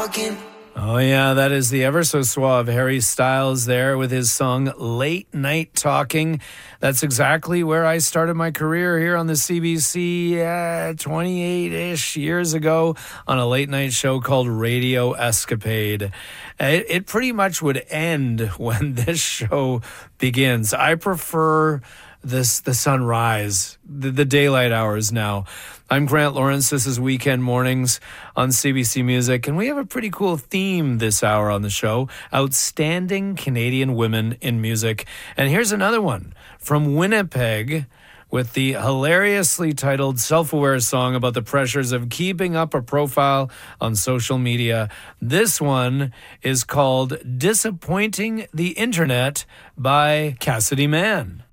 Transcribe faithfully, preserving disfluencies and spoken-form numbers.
talking. Oh, yeah, that is the ever so suave Harry Styles there with his song Late Night Talking. That's exactly where I started my career here on the C B C uh, twenty-eight-ish years ago on a late night show called Radio Escapade. It, it pretty much would end when this show begins. I prefer this the sunrise, the, the daylight hours now. I'm Grant Lawrence. This is Weekend Mornings on C B C Music, and we have a pretty cool theme this hour on the show, Outstanding Canadian Women in Music. And here's another one from Winnipeg with the hilariously titled self-aware song about the pressures of keeping up a profile on social media. This one is called Disappointing the Internet by Cassidy Mann.